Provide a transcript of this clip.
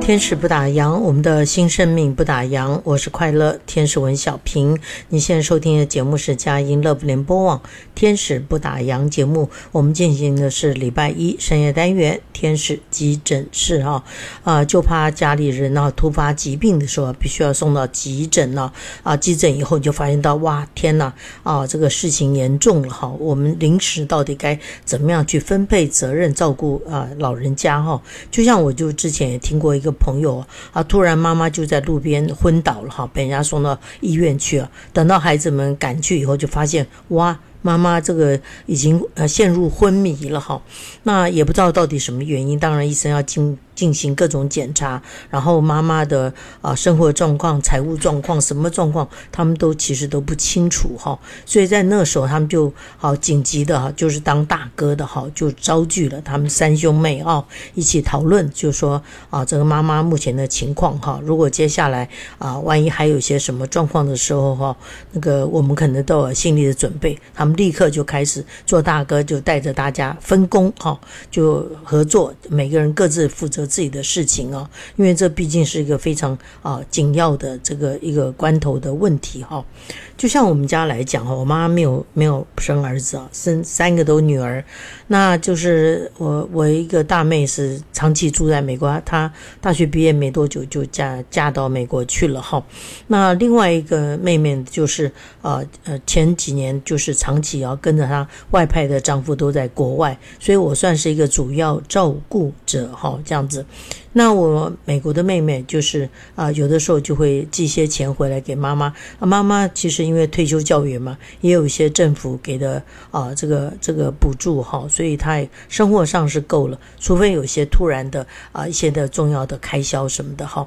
天使不打烊，我们的新生命不打烊。我是快乐天使文小平。你现在收听的节目是佳音乐联播网天使不打烊节目。我们进行的是礼拜一深夜单元天使急诊室就怕家里人突发疾病的时候必须要送到急诊急诊以后就发现到哇天哪这个事情严重了我们临时到底该怎么样去分配责任照顾老人家就像我就之前也听过一个朋友突然妈妈就在路边昏倒了被人家送到医院去了，等到孩子们赶去以后就发现哇妈妈这个已经陷入昏迷了那也不知道到底什么原因，当然医生要进行各种检查，然后妈妈的生活状况、财务状况、什么状况他们都其实都不清楚所以在那时候他们就紧急的就是当大哥的就召集了他们三兄妹一起讨论，就说这个妈妈目前的情况如果接下来万一还有一些什么状况的时候那个我们可能都有心理的准备，他们立刻就开始做大哥，就带着大家分工就合作，每个人各自负责自己的事情因为这毕竟是一个非常紧要的这个一个关头的问题就像我们家来讲我妈没有生儿子生3个都女儿，那就是我一个大妹是长期住在美国，她大学毕业没多久就嫁到美国去了那另外一个妹妹就是前几年就是长期跟着她外派的丈夫都在国外，所以我算是一个主要照顾者这样子。那我美国的妹妹就是有的时候就会寄些钱回来给妈妈妈妈其实因为退休教员嘛，也有一些政府给的这个补助所以她生活上是够了，除非有些突然的一些的重要的开销什么的